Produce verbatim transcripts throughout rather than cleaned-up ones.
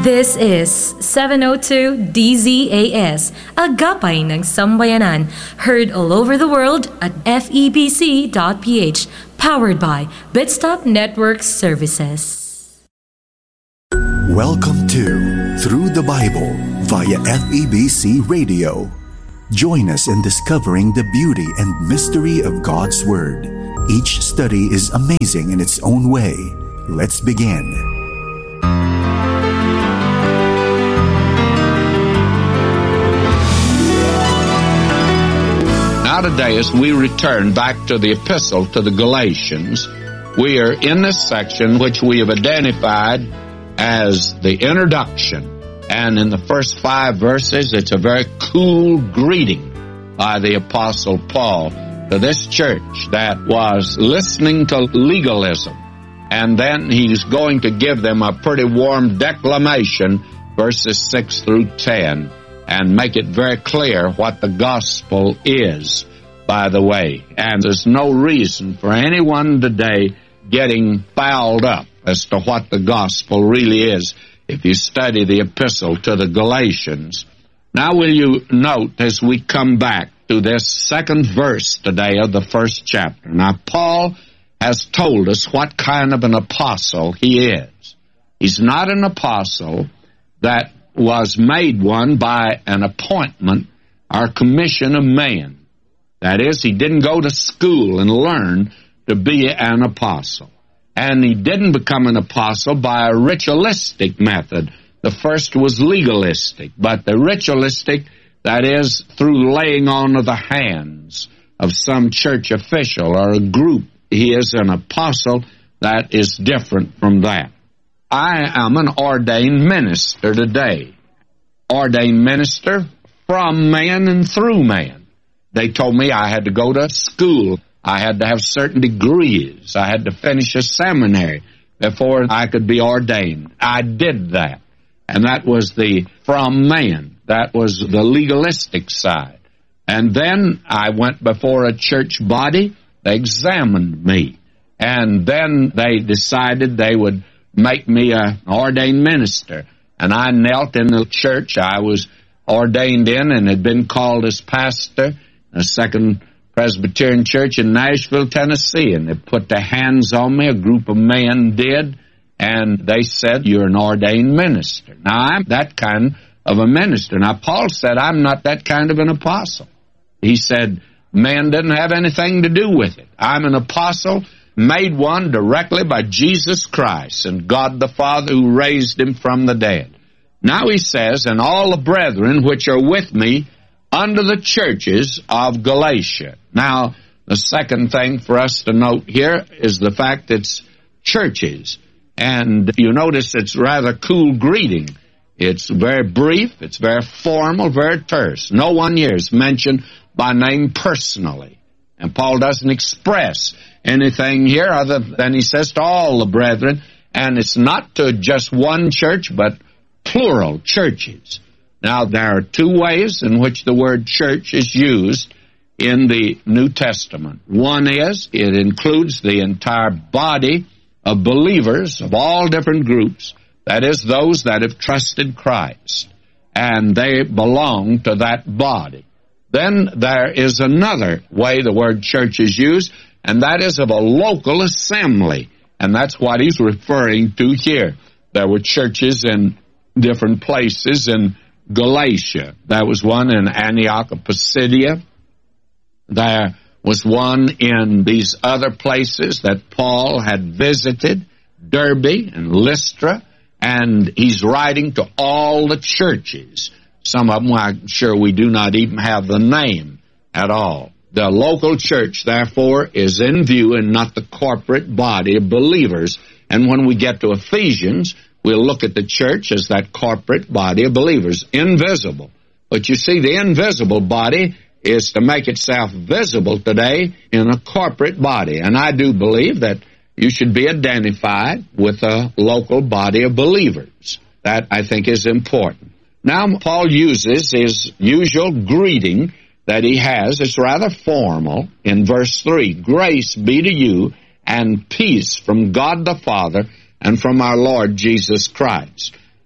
This is seven oh two D Z A S, Agapay ng Sambayanan, heard all over the world at F E B C dot P H, powered by Bitstop Network Services. Welcome to Through the Bible via F E B C Radio. Join us in discovering the beauty and mystery of God's Word. Each study is amazing in its own way. Let's begin. Now today, as we return back to the epistle to the Galatians, we are in this section which we have identified as the introduction. And in the first five verses, it's a very cool greeting by the Apostle Paul to this church that was listening to legalism. And then he's going to give them a pretty warm declamation, verses six through ten, and make it very clear what the gospel is, by the way. And there's no reason for anyone today getting fouled up as to what the gospel really is if you study the epistle to the Galatians. Now will you note as we come back to this second verse today of the first chapter. Now Paul has told us what kind of an apostle he is. He's not an apostle that was made one by an appointment or commission of man. That is, he didn't go to school and learn to be an apostle. And he didn't become an apostle by a ritualistic method. The first was legalistic, but the ritualistic, that is, through laying on of the hands of some church official or a group. He is an apostle that is different from that. I am an ordained minister today. Ordained minister from man and through man. They told me I had to go to school. I had to have certain degrees. I had to finish a seminary before I could be ordained. I did that. And that was the from man. That was the legalistic side. And then I went before a church body. They examined me. And then they decided they would make me an ordained minister. And I knelt in the church I was ordained in and had been called as pastor, a Second Presbyterian Church in Nashville, Tennessee. And they put their hands on me, a group of men did, and they said, "You're an ordained minister." Now, I'm that kind of a minister. Now, Paul said, I'm not that kind of an apostle. He said, man didn't have anything to do with it. I'm an apostle made one directly by Jesus Christ and God the Father who raised him from the dead. Now he says, and all the brethren which are with me under the churches of Galatia. Now, the second thing for us to note here is the fact it's churches. And you notice it's rather cool greeting. It's very brief, it's very formal, very terse. No one here is mentioned by name personally. And Paul doesn't express anything here other than he says to all the brethren, and it's not to just one church, but plural churches. Now, there are two ways in which the word church is used in the New Testament. One is it includes the entire body of believers of all different groups, that is, those that have trusted Christ, and they belong to that body. Then there is another way the word church is used, and that is of a local assembly. And that's what he's referring to here. There were churches in different places in Galatia. There was one in Antioch of Pisidia. There was one in these other places that Paul had visited, Derbe and Lystra. And he's writing to all the churches. Some of them, I'm sure we do not even have the name at all. The local church, therefore, is in view and not the corporate body of believers. And when we get to Ephesians, we'll look at the church as that corporate body of believers, invisible. But you see, the invisible body is to make itself visible today in a corporate body. And I do believe that you should be identified with a local body of believers. That, I think, is important. Now, Paul uses his usual greeting that he has. It's rather formal in verse three. Grace be to you and peace from God the Father and from our Lord Jesus Christ.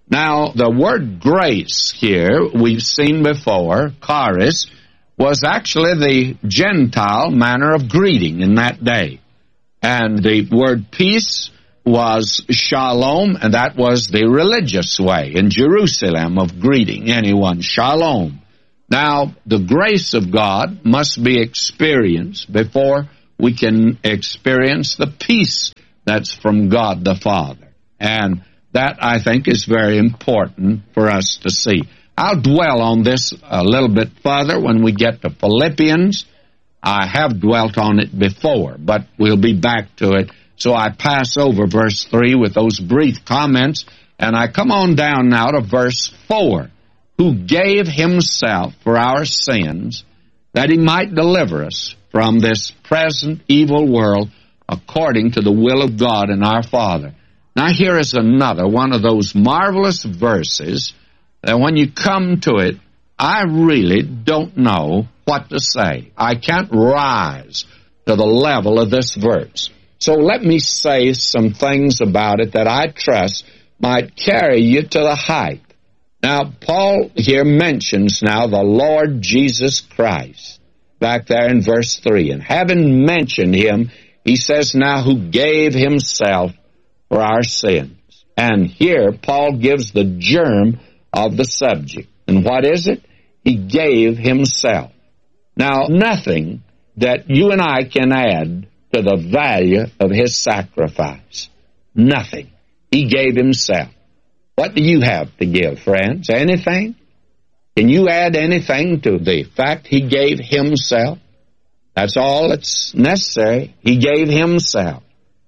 Now, the word grace here, we've seen before, charis, was actually the Gentile manner of greeting in that day. And the word peace was shalom, and that was the religious way in Jerusalem of greeting anyone, shalom. Now, the grace of God must be experienced before we can experience the peace that's from God the Father. And that, I think, is very important for us to see. I'll dwell on this a little bit further when we get to Philippians. I have dwelt on it before, but we'll be back to it. So I pass over verse three with those brief comments, and I come on down now to verse four. Who gave himself for our sins, that he might deliver us from this present evil world, according to the will of God and our Father. Now here is another one of those marvelous verses that when you come to it, I really don't know what to say. I can't rise to the level of this verse. So let me say some things about it that I trust might carry you to the height. Now, Paul here mentions now the Lord Jesus Christ, back there in verse three. And having mentioned him, he says now, who gave himself for our sins. And here, Paul gives the germ of the subject. And what is it? He gave himself. Now, nothing that you and I can add to the value of his sacrifice. Nothing. He gave himself. What do you have to give, friends? Anything? Can you add anything to the fact he gave himself? That's all that's necessary. He gave himself.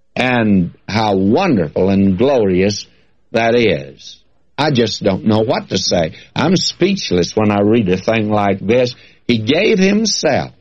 And how wonderful and glorious that is. I just don't know what to say. I'm speechless when I read a thing like this. He gave himself.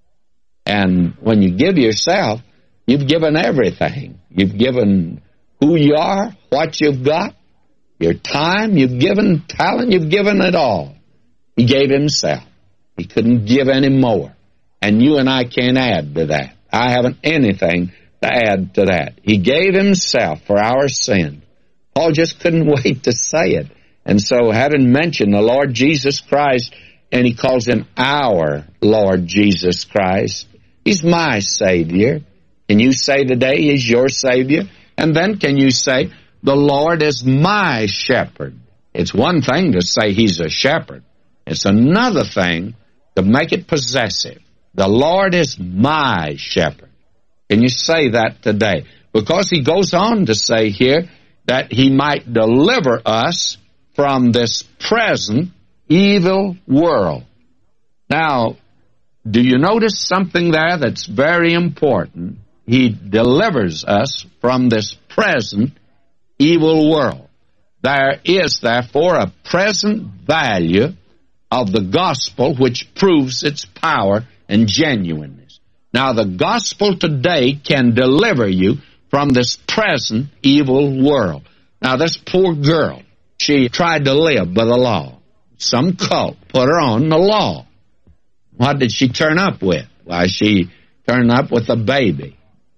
And when you give yourself, you've given everything. You've given who you are, what you've got, your time, you've given talent, you've given it all. He gave himself. He couldn't give any more. And you and I can't add to that. I haven't anything to add to that. He gave himself for our sin. Paul just couldn't wait to say it. And so having mentioned the Lord Jesus Christ, and he calls him our Lord Jesus Christ, he's my Savior. Can you say today he's your Savior? And then can you say, the Lord is my shepherd? It's one thing to say he's a shepherd. It's another thing to make it possessive. The Lord is my shepherd. Can you say that today? Because he goes on to say here that he might deliver us from this present evil world. Now, do you notice something there that's very important? He delivers us from this present evil world. There is, therefore, a present value of the gospel which proves its power and genuineness. Now, the gospel today can deliver you from this present evil world. Now, this poor girl, she tried to live by the law. Some cult put her on the law. What did she turn up with? Why, she turned up with a baby.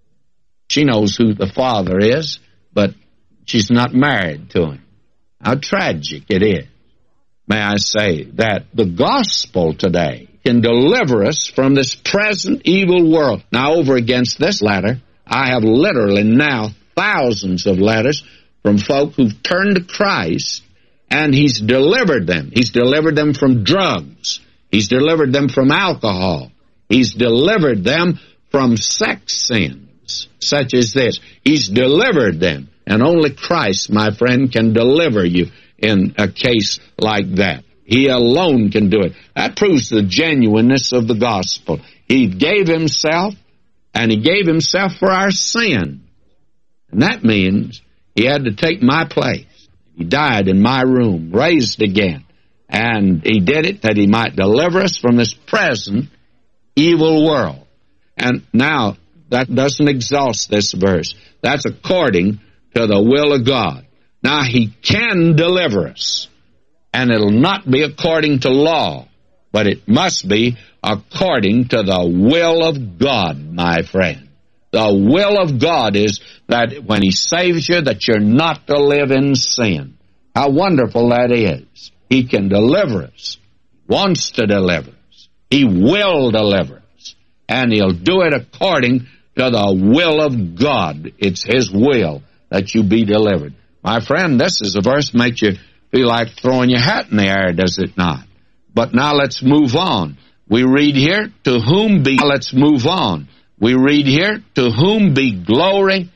She knows who the father is, but she's not married to him. How tragic it is. May I say that the gospel today can deliver us from this present evil world. Now, over against this letter, I have literally now thousands of letters from folk who've turned to Christ, and he's delivered them. He's delivered them from drugs. He's delivered them from alcohol. He's delivered them from sex sins, such as this. He's delivered them. And only Christ, my friend, can deliver you in a case like that. He alone can do it. That proves the genuineness of the gospel. He gave himself, and he gave himself for our sin. And that means he had to take my place. He died in my room, raised again. And he did it that he might deliver us from this present evil world. And now, that doesn't exhaust this verse. That's according to the will of God. Now, he can deliver us. And it'll not be according to law, but it must be according to the will of God, my friend. The will of God is that when he saves you, that you're not to live in sin. How wonderful that is. He can deliver us. He wants to deliver us. He will deliver us. And He'll do it according to the will of God. It's His will that you be delivered. My friend, this is a verse that makes you feel like throwing your hat in the air, does it not? But now let's move on. We read here, to whom be... Let's move on. We read here, to whom be glory